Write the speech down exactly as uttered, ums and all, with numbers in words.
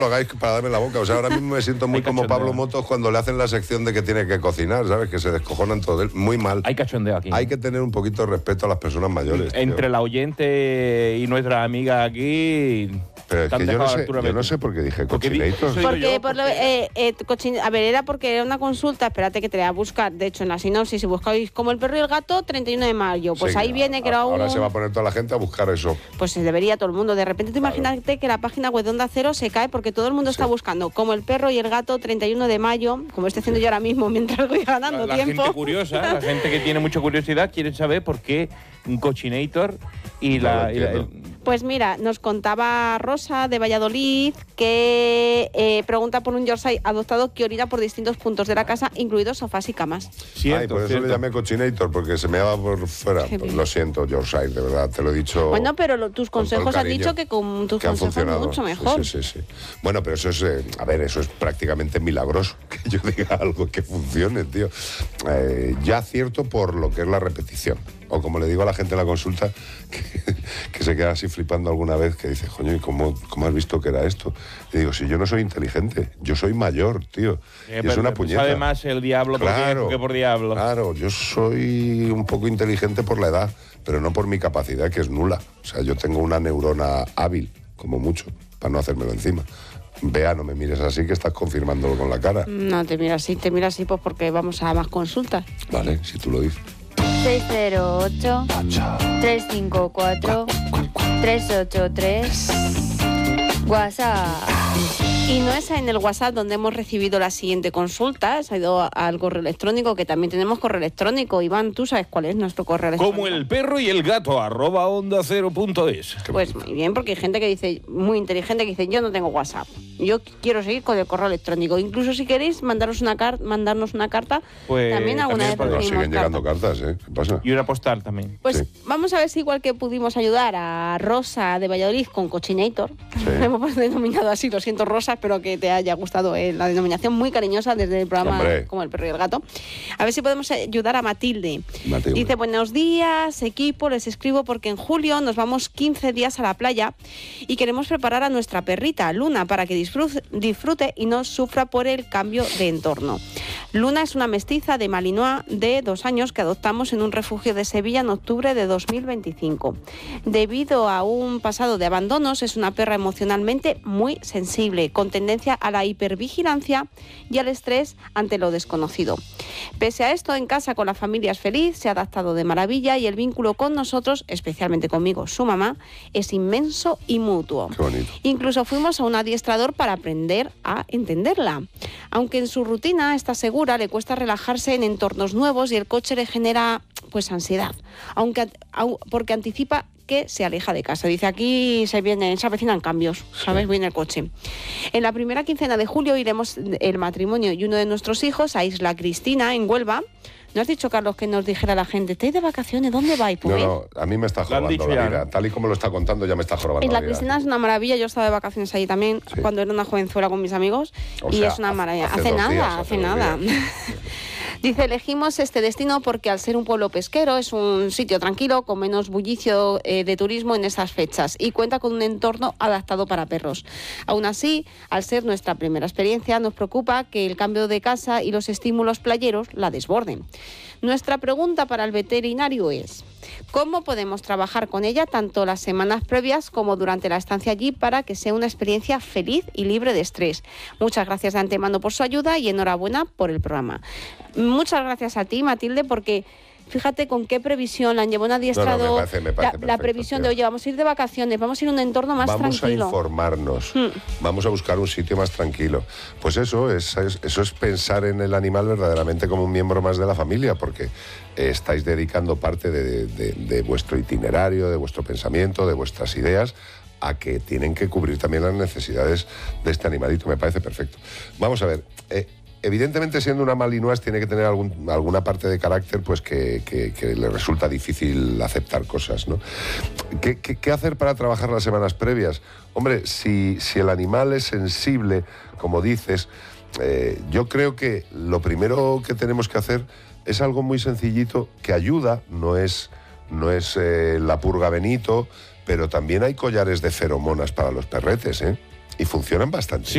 lo hagáis para darme la boca. O sea, ahora mismo me siento muy como Pablo Motos cuando le hacen la sección de que tiene que cocinar, ¿sabes? Que se descojonan todo. Muy mal. Hay cachondeo aquí. Hay que tener un poquito de respeto a las personas mayores. Entre tío. la oyente y nuestra amiga aquí... Pero es que yo no, sé, yo no sé por qué dije Cochinator. Porque, por lo, eh, eh, cochin a ver, era porque era una consulta, espérate que te la voy a buscar. De hecho, en la sinopsis, si buscáis como el perro y el gato, treinta y uno de mayo. Pues sí, ahí viene que era un... Ahora se va a poner toda la gente a buscar eso. Pues se debería todo el mundo. De repente, tú imagínate claro. que la página web de Onda Cero se cae porque todo el mundo sí. está buscando como el perro y el gato, treinta y uno de mayo, como estoy haciendo yo ahora mismo mientras voy ganando la, la tiempo. La gente curiosa, la gente que tiene mucha curiosidad quiere saber por qué un Cochinator y no la... Y la el... Pues mira, nos contaba Rosa de Valladolid que eh, pregunta por un Yorkshire adoptado que orina por distintos puntos de la casa, incluidos sofás y camas. Cierto, Ay, por eso cierto. le llamé Cochinator, porque se me daba por fuera. Pues lo siento, Yorkshire, de verdad, te lo he dicho. Bueno, pero lo, tus consejos han dicho que con tus que consejos han mucho mejor. Sí, sí, sí. Bueno, pero eso es, eh, a ver, eso es prácticamente milagroso, que yo diga algo que funcione, tío. Eh, ya acierto por lo que es la repetición. O como le digo a la gente en la consulta, que, que se queda así flipando alguna vez, que dice, coño, ¿y cómo, cómo has visto que era esto? Y digo, si yo no soy inteligente, yo soy mayor, tío. Eh, y es una puñeta. Sabe más el diablo claro, por que por diablo. Claro, yo soy un poco inteligente por la edad, pero no por mi capacidad, que es nula. O sea, yo tengo una neurona hábil, como mucho, para no hacérmelo encima. Vea, no me mires así, que estás confirmándolo con la cara. No, te miro así, te miro así pues porque vamos a más consultas. Vale, si tú lo dices. seis cero ocho, tres cinco cuatro, tres ocho tres. WhatsApp. Y no es en el WhatsApp donde hemos recibido la siguiente consulta, se ha ido al correo electrónico, que también tenemos correo electrónico. Iván, ¿tú sabes cuál es nuestro correo electrónico? Como el perro y el gato, arroba onda cero punto es. Pues muy bien, porque hay gente que dice, muy inteligente, que dice, yo no tengo WhatsApp. Yo quiero seguir con el correo electrónico. Incluso si queréis mandaros una car mandarnos una carta, pues, también alguna también vez recibimos siguen carta. llegando cartas, ¿eh? ¿Qué pasa? Y una postal también. Pues sí. vamos a ver si igual que pudimos ayudar a Rosa de Valladolid con Cochinator, sí. hemos denominado así, lo siento Rosa, espero que te haya gustado eh, la denominación muy cariñosa desde el programa Hombre. Como el perro y el gato. A ver si podemos ayudar a Matilde. Matilde. Dice, buenos días equipo, les escribo porque en julio nos vamos quince días a la playa y queremos preparar a nuestra perrita Luna para que disfrute, disfrute y no sufra por el cambio de entorno. Luna es una mestiza de Malinois de dos años que adoptamos en un refugio de Sevilla en octubre de dos mil veinticinco. Debido a un pasado de abandonos, es una perra emocionalmente muy sensible, con tendencia a la hipervigilancia y al estrés ante lo desconocido. Pese a esto, en casa con la familia es feliz, se ha adaptado de maravilla y el vínculo con nosotros, especialmente conmigo, su mamá, es inmenso y mutuo. Qué bonito. Incluso fuimos a un adiestrador para aprender a entenderla. Aunque en su rutina está segura, le cuesta relajarse en entornos nuevos y el coche le genera pues ansiedad, aunque porque anticipa que se aleja de casa. Dice, aquí se vienen, se avecinan cambios, ¿sabes? Sí. Viene el coche. En la primera quincena de julio iremos el matrimonio y uno de nuestros hijos a Isla Cristina, en Huelva. ¿No has dicho, Carlos, que nos dijera la gente, ¿estáis de vacaciones? ¿Dónde vais? Pues no, no, a mí me está jorobando la vida. Tal y como lo está contando, ya me está jorobando Isla la vida. Cristina es una maravilla. Yo estaba de vacaciones allí también, sí. cuando era una jovenzuela con mis amigos. O y sea, es una maravilla. Hace, hace, hace nada, días, hace, hace nada. Dice, elegimos este destino porque al ser un pueblo pesquero es un sitio tranquilo, con menos bullicio eh, de turismo en estas fechas y cuenta con un entorno adaptado para perros. Aún así, al ser nuestra primera experiencia, nos preocupa que el cambio de casa y los estímulos playeros la desborden. Nuestra pregunta para el veterinario es, ¿cómo podemos trabajar con ella tanto las semanas previas como durante la estancia allí para que sea una experiencia feliz y libre de estrés? Muchas gracias de antemano por su ayuda y enhorabuena por el programa. Muchas gracias a ti, Matilde, porque fíjate con qué previsión la han llevado un adiestrado. No, no, me parece, me parece la, perfecto, la previsión tío. de, oye, vamos a ir de vacaciones, vamos a ir a un entorno más vamos tranquilo. Vamos a informarnos, mm. vamos a buscar un sitio más tranquilo. Pues eso es, es, eso es pensar en el animal verdaderamente como un miembro más de la familia, porque eh, estáis dedicando parte de, de, de vuestro itinerario, de vuestro pensamiento, de vuestras ideas, a que tienen que cubrir también las necesidades de este animalito. Me parece perfecto. Vamos a ver... Eh, Evidentemente, siendo una Malinois, tiene que tener algún, alguna parte de carácter pues que, que, que le resulta difícil aceptar cosas, ¿no? ¿Qué, qué, qué hacer para trabajar las semanas previas? Hombre, si, si el animal es sensible, como dices, eh, yo creo que lo primero que tenemos que hacer es algo muy sencillito que ayuda, no es, no es eh, la purga Benito, pero también hay collares de feromonas para los perretes, ¿eh? Y funcionan bastante. Sí.